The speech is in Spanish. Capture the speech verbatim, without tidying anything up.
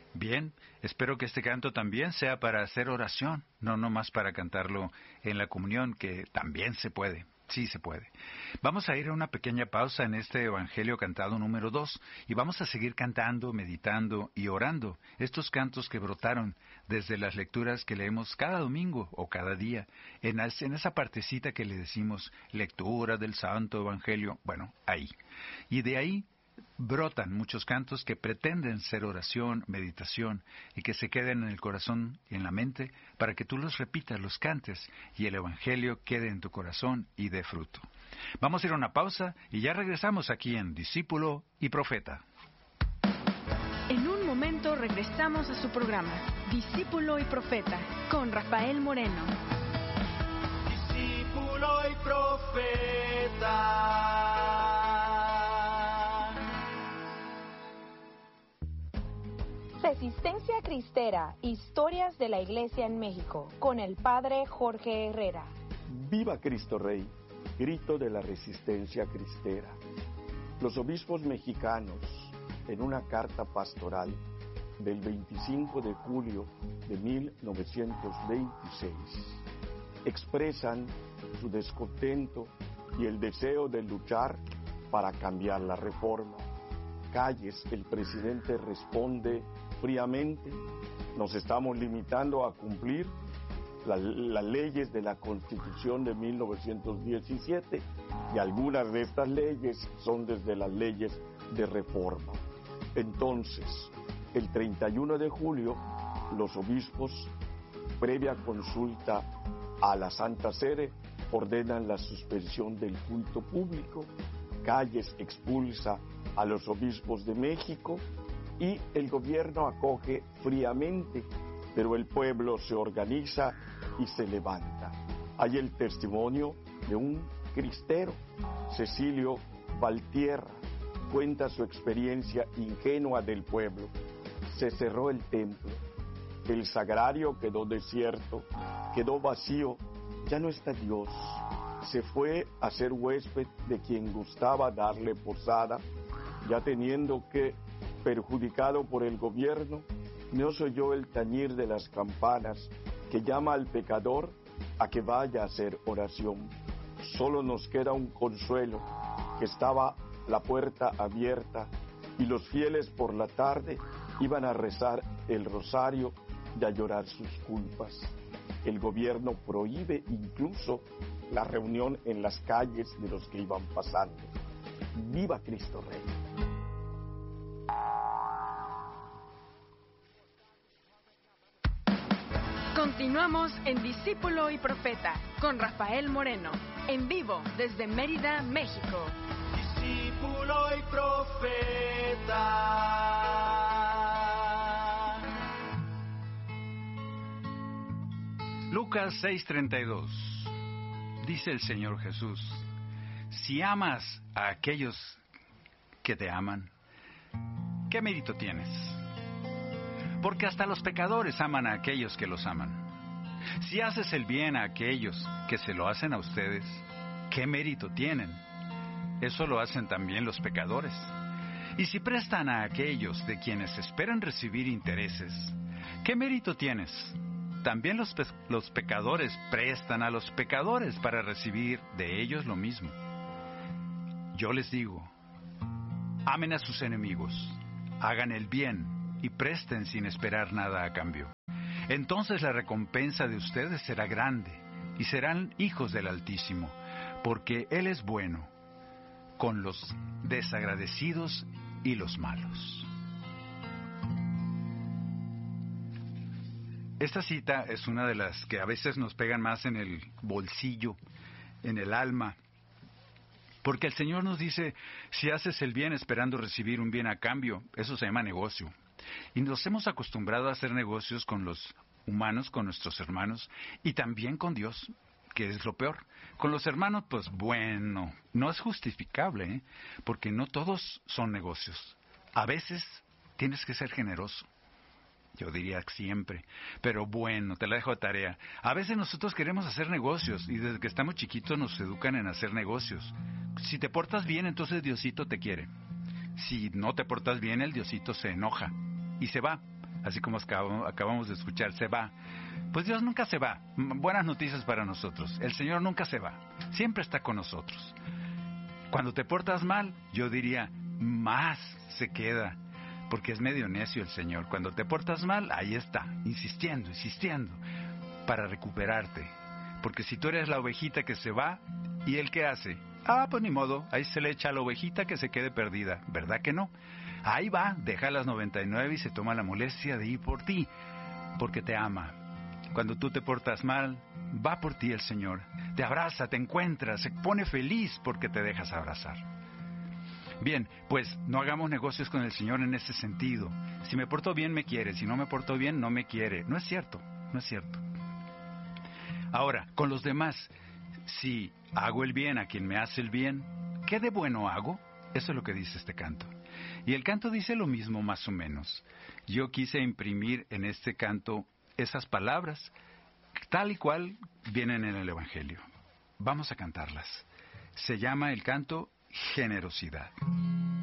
Bien, espero que este canto también sea para hacer oración, no nomás para cantarlo en la comunión, que también se puede, sí se puede. Vamos a ir a una pequeña pausa en este Evangelio cantado número dos y vamos a seguir cantando, meditando y orando estos cantos que brotaron desde las lecturas que leemos cada domingo o cada día, en, las, en esa partecita que le decimos lectura del Santo Evangelio, bueno, ahí. Y de ahí brotan muchos cantos que pretenden ser oración, meditación, y que se queden en el corazón y en la mente para que tú los repitas, los cantes, y el Evangelio quede en tu corazón y dé fruto. Vamos a ir a una pausa y ya regresamos aquí en Discípulo y Profeta. En un momento regresamos a su programa, Discípulo y Profeta, con Rafael Moreno. Discípulo y Profeta. Resistencia Cristera, historias de la Iglesia en México, con el Padre Jorge Herrera. ¡Viva Cristo Rey! Grito de la resistencia cristera. Los obispos mexicanos, en una carta pastoral del veinticinco de julio de mil novecientos veintiséis, expresan su descontento y el deseo de luchar para cambiar la reforma. Calles, el presidente responde fríamente: nos estamos limitando a cumplir la, las leyes de la Constitución de mil novecientos diecisiete y algunas de estas leyes son desde las leyes de reforma. Entonces, el treinta y uno de julio, los obispos, previa consulta a la Santa Sede, ordenan la suspensión del culto público. Calles expulsa a los obispos de México y el gobierno acoge fríamente, pero el pueblo se organiza y se levanta. Hay el testimonio de un cristero, Cecilio Valtierra, cuenta su experiencia ingenua del pueblo. Se cerró el templo, el sagrario quedó desierto, quedó vacío, ya no está Dios. Se fue a ser huésped de quien gustaba darle posada, ya teniendo que, perjudicado por el gobierno, no se oyó el tañir de las campanas que llama al pecador a que vaya a hacer oración. Solo nos queda un consuelo, que estaba la puerta abierta y los fieles por la tarde iban a rezar el rosario y a llorar sus culpas. El gobierno prohíbe incluso la reunión en las calles de los que iban pasando. ¡Viva Cristo Rey! Continuamos en Discípulo y Profeta con Rafael Moreno, en vivo desde Mérida, México. Discípulo y Profeta. Lucas seis treinta y dos. Dice el Señor Jesús: si amas a aquellos que te aman, ¿qué mérito tienes? Porque hasta los pecadores aman a aquellos que los aman. Si haces el bien a aquellos que se lo hacen a ustedes, ¿qué mérito tienen? Eso lo hacen también los pecadores. Y si prestan a aquellos de quienes esperan recibir intereses, ¿qué mérito tienes? También los, pe- los pecadores prestan a los pecadores para recibir de ellos lo mismo. Yo les digo, amen a sus enemigos, hagan el bien y presten sin esperar nada a cambio. Entonces la recompensa de ustedes será grande y serán hijos del Altísimo, porque Él es bueno con los desagradecidos y los malos. Esta cita es una de las que a veces nos pegan más en el bolsillo, en el alma, porque el Señor nos dice, si haces el bien esperando recibir un bien a cambio, eso se llama negocio. Y nos hemos acostumbrado a hacer negocios con los humanos, con nuestros hermanos, y también con Dios, que es lo peor. Con los hermanos, pues bueno, no es justificable, ¿eh? Porque no todos son negocios. A veces tienes que ser generoso. Yo diría siempre, pero bueno, te la dejo de tarea. A veces nosotros queremos hacer negocios y desde que estamos chiquitos nos educan en hacer negocios. Si te portas bien, entonces Diosito te quiere. Si no te portas bien, el Diosito se enoja y se va. así como acabamos de escuchar, se va. Pues Dios nunca se va. Buenas noticias para nosotros. El Señor nunca se va. Siempre está con nosotros. Cuando te portas mal, yo diría, más se queda, porque es medio necio el Señor. Cuando te portas mal, ahí está, insistiendo, insistiendo, para recuperarte. Porque si tú eres la ovejita que se va, ¿y él qué hace? Ah, pues ni modo, ahí se le echa a la ovejita que se quede perdida, ¿verdad que no? Ahí va, deja las noventa y nueve y se toma la molestia de ir por ti, porque te ama. Cuando tú te portas mal, va por ti el Señor, te abraza, te encuentra, se pone feliz porque te dejas abrazar. Bien, pues no hagamos negocios con el Señor en ese sentido. Si me porto bien, me quiere, si no me porto bien, no me quiere. No es cierto, no es cierto. Ahora, con los demás, si hago el bien a quien me hace el bien, ¿qué de bueno hago? Eso es lo que dice este canto. Y el canto dice lo mismo más o menos. Yo quise imprimir en este canto esas palabras, tal y cual vienen en el Evangelio. Vamos a cantarlas. Se llama el canto Generosidad.